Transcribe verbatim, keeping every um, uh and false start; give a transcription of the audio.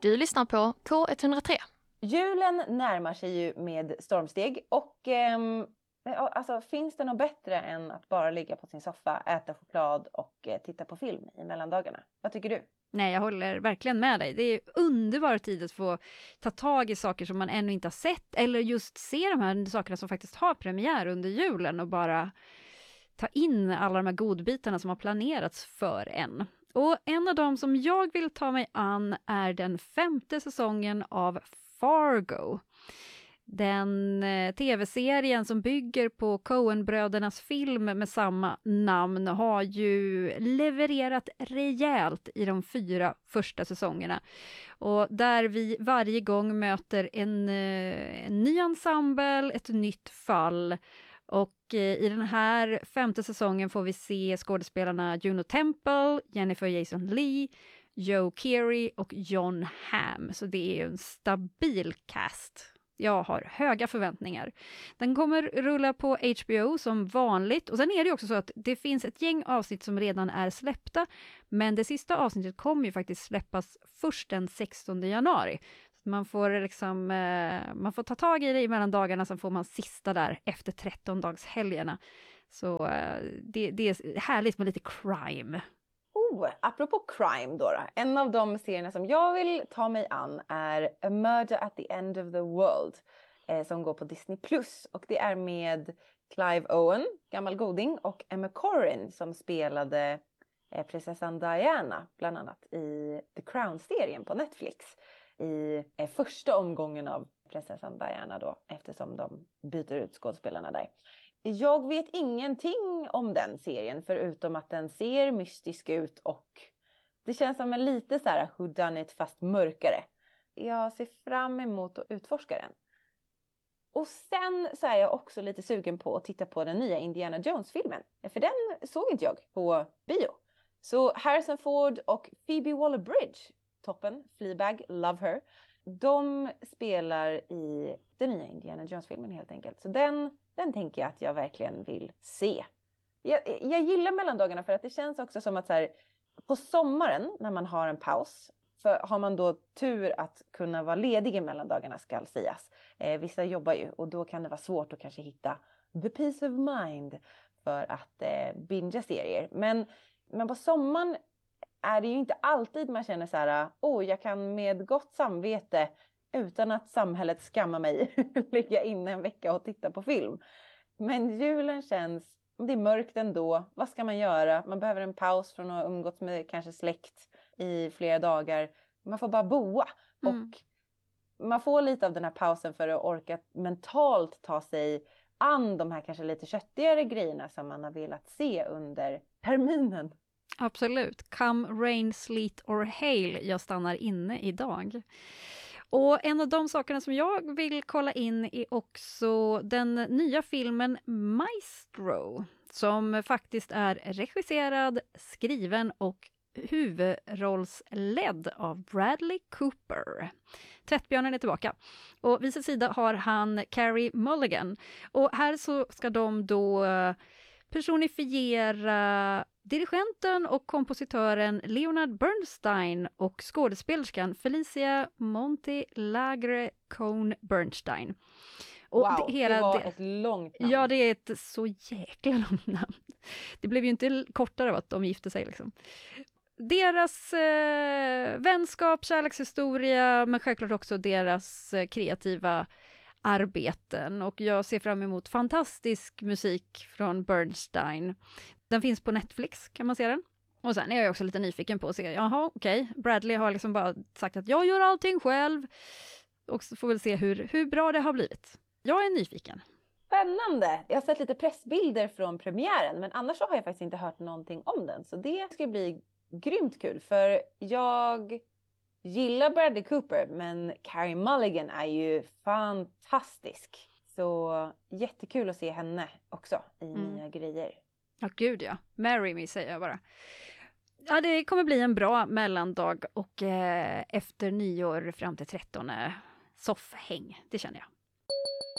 Du lyssnar på K ett noll tre. Julen närmar sig ju med stormsteg och ehm, alltså, finns det något bättre än att bara ligga på sin soffa, äta choklad och eh, titta på film i mellandagarna? Vad tycker du? Nej, jag håller verkligen med dig. Det är underbar tid att få ta tag i saker som man ännu inte har sett eller just se de här sakerna som faktiskt har premiär under julen och bara ta in alla de här godbitarna som har planerats för en. Och en av dem som jag vill ta mig an är den femte säsongen av Fargo. Den eh, tv-serien som bygger på Coen-brödernas film med samma namn har ju levererat rejält i de fyra första säsongerna. Och där vi varje gång möter en, eh, en ny ensemble, ett nytt fall. Och eh, i den här femte säsongen får vi se skådespelarna Juno Temple, Jennifer Jason Leigh, Joe Keery och John Hamm. Så det är en stabil cast. Jag har höga förväntningar. Den kommer rulla på H B O som vanligt. Och sen är det också så att det finns ett gäng avsnitt som redan är släppta. Men det sista avsnittet kommer ju faktiskt släppas först den sextonde januari. Så man får liksom, eh, man får ta tag i det i mellan dagarna, sen får man sista där efter tretton-dagshelgerna. Så eh, det, det är härligt med lite crime. Oh, apropå crime då, då. En av de serierna som jag vill ta mig an är A Murder at the End of the World. Eh, som går på Disney plus. Och det är med Clive Owen, gammal goding, och Emma Corrin som spelade eh, prinsessan Diana bland annat i The Crown-serien på Netflix. I eh, första omgången av prinsessan Diana då, eftersom de byter ut skådespelarna där. Jag vet ingenting om den serien förutom att den ser mystisk ut och det känns som en lite så här whodunit fast mörkare. Jag ser fram emot att utforska den. Och sen så är jag också lite sugen på att titta på den nya Indiana Jones-filmen. För den såg inte jag på bio. Så Harrison Ford och Phoebe Waller-Bridge, toppen, Fleabag, love her. De spelar i den nya Indiana Jones-filmen helt enkelt. Så den... Den tänker jag att jag verkligen vill se. Jag, jag gillar mellandagarna för att det känns också som att så här, på sommaren när man har en paus. För har man då tur att kunna vara ledig i mellandagarna ska sägas. Eh, vissa jobbar ju och då kan det vara svårt att kanske hitta the peace of mind för att eh, bingea serier. Men, men på sommaren är det ju inte alltid man känner så här, åh oh, jag kan med gott samvete utan att samhället skammar mig ligga inne en vecka och titta på film. Men julen känns, det är mörkt ändå. Vad ska man göra? Man behöver en paus från att umgås med kanske släkt i flera dagar. Man får bara boa. Mm. Och man får lite av den här pausen för att orka mentalt ta sig an de här kanske lite köttigare grejerna som man har velat se under terminen. Absolut. Come rain, sleet or hail. Jag stannar inne idag. Och en av de sakerna som jag vill kolla in är också den nya filmen Maestro, som faktiskt är regisserad, skriven och huvudrollsledd av Bradley Cooper. Tvättbjörnen är tillbaka. Och vid sin sida har han Carey Mulligan. Och här så ska de då personifiera dirigenten och kompositören Leonard Bernstein och skådespelerskan Felicia Montelagre Cohn Bernstein. Och wow, det, hela, det var det, ett långt namn. Ja, det är ett så jäkla långt namn. Det blev ju inte kortare av att de gifte sig liksom. Deras eh, vänskap, kärlekshistoria, men självklart också deras eh, kreativa arbeten. Och jag ser fram emot fantastisk musik från Bernstein. Den finns på Netflix, kan man se den. Och sen är jag också lite nyfiken på att se, jaha okej, okay. Bradley har liksom bara sagt att jag gör allting själv. Och så får vi se hur, hur bra det har blivit. Jag är nyfiken. Spännande! Jag har sett lite pressbilder från premiären, men annars så har jag faktiskt inte hört någonting om den. Så det ska bli grymt kul, för jag gillar Bradley Cooper, men Carey Mulligan är ju fantastisk. Så jättekul att se henne också i mm. nya grejer. Ja, gud ja. Marry me, säger jag bara. Ja, det kommer bli en bra mellandag och eh, efter nyår fram till trettonde soffhäng, det känner jag.